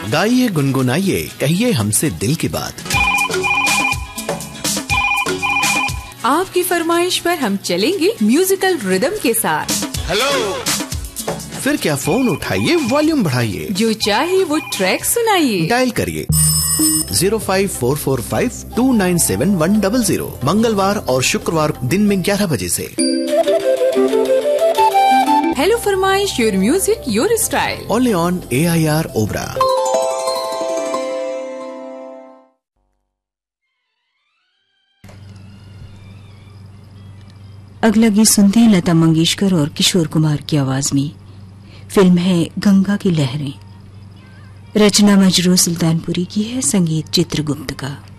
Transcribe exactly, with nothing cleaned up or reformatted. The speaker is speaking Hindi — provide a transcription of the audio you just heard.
गाइए गुनगुनाइए कहिए हमसे दिल की बात। आपकी फरमाइश पर हम चलेंगे म्यूजिकल रिदम के साथ। हेलो, फिर क्या फोन उठाइए, वॉल्यूम बढ़ाइए, जो चाहे वो ट्रैक सुनाइए। डायल करिए zero five four four five to nine seven one double zero, मंगलवार और शुक्रवार दिन में ग्यारह बजे से। हेलो फरमाइश, your music your style, only on A I R Obra. अगला गीत सुनते हैं लता मंगेशकर और किशोर कुमार की आवाज में। फिल्म है गंगा की लहरें। रचना मजरूह सुल्तानपुरी की है, संगीत चित्रगुप्त का।